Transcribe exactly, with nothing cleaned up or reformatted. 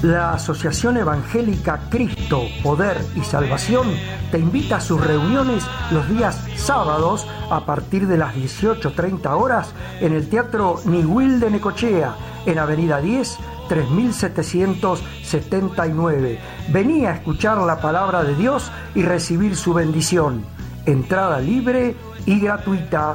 La Asociación Evangélica Cristo, Poder y Salvación te invita a sus reuniones los días sábados a partir de las dieciocho treinta horas en el Teatro Niwil de Necochea, en Avenida diez, tres mil setecientos setenta y nueve. Vení a escuchar la palabra de Dios y recibir su bendición. Entrada libre y gratuita.